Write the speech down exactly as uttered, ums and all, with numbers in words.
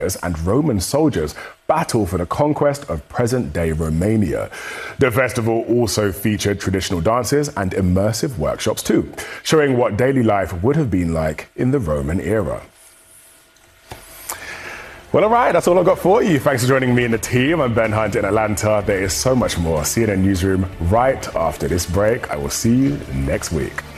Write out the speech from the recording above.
and Roman soldiers battle for the conquest of present-day Romania. The festival also featured traditional dances and immersive workshops too, showing what daily life would have been like in the Roman era. Well, all right, that's all I've got for you. Thanks for joining me and the team. I'm Ben Hunt in Atlanta. There is so much more. C N N Newsroom right after this break. I will see you next week.